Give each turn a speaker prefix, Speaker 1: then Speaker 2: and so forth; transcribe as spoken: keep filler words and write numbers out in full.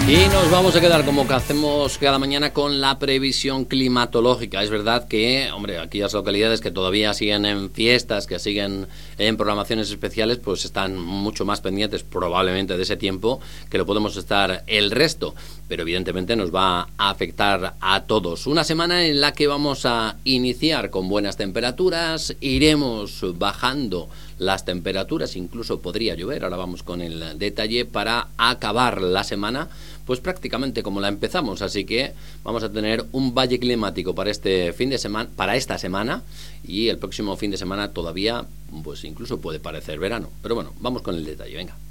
Speaker 1: Y nos vamos a quedar como que hacemos cada mañana con la previsión climatológica. Es verdad que, hombre, aquellas localidades que todavía siguen en fiestas, que siguen en programaciones especiales, pues están mucho más pendientes probablemente de ese tiempo que lo podemos estar el resto. Pero evidentemente nos va a afectar a todos. Una semana en la que vamos a iniciar con buenas temperaturas, iremos bajando las temperaturas, incluso podría llover, ahora vamos con el detalle, para acabar la semana pues prácticamente como la empezamos, así que vamos a tener un valle climático para este fin de semana, para esta semana, y el próximo fin de semana todavía pues incluso puede parecer verano, pero bueno, vamos con el detalle, venga.